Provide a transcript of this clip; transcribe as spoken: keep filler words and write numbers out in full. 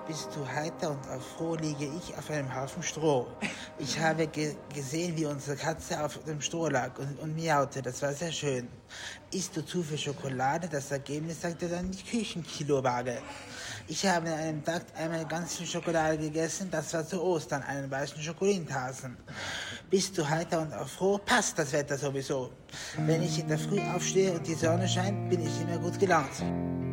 Bist du heiter und auf froh, liege ich auf einem Haufen Stroh. Ich habe ge- gesehen, wie unsere Katze auf dem Stroh lag und, und miaute. Das war sehr schön. Isst du zu viel Schokolade? Das Ergebnis sagte dann die Küchenkilowaage. Ich habe an einem Tag einmal ganz viel Schokolade gegessen. Das war zu Ostern, einen weißen Schokolintasen. Bist du heiter und auch froh? Passt das Wetter sowieso. Wenn ich in der Früh aufstehe und die Sonne scheint, bin ich immer gut gelaunt.